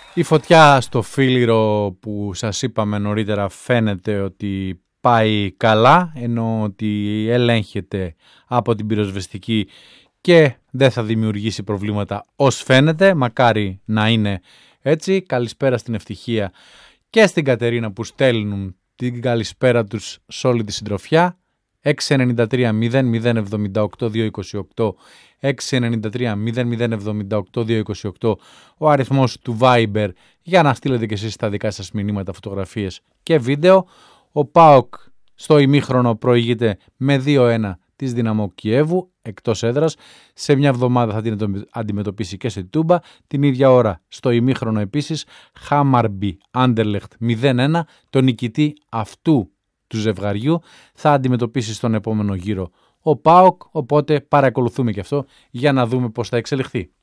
Η φωτιά στο Φίλιρο που σας είπαμε νωρίτερα φαίνεται ότι πάει καλά, ενώ ότι ελέγχεται από την πυροσβεστική και δεν θα δημιουργήσει προβλήματα ως φαίνεται, μακάρι να είναι έτσι. Καλησπέρα στην Ευτυχία και στην Κατερίνα που στέλνουν την καλησπέρα τους σε όλη τη συντροφιά. 693-0078-228 693-0078-228 ο αριθμός του Viber για να στείλετε και εσείς τα δικά σας μηνύματα, φωτογραφίες και βίντεο. Ο ΠΑΟΚ στο ημίχρονο προηγείται με 2-1 της Δυναμό Κιέβου εκτός έδρας. Σε μια εβδομάδα θα την αντιμετωπίσει και σε Τούμπα. Την ίδια ώρα στο ημίχρονο επίσης Χάμαρμπι Άντερλεχτ 0-1. Το νικητή αυτού του ζευγαριού θα αντιμετωπίσει στον επόμενο γύρο ο ΠΑΟΚ, οπότε παρακολουθούμε και αυτό για να δούμε πώς θα εξελιχθεί.